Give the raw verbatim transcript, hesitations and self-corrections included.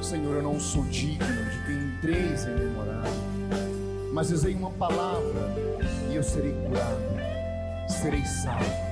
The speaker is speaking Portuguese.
Senhor, eu não sou digno de que entreis em minha morada, mas dizei uma palavra e eu serei curado, serei salvo.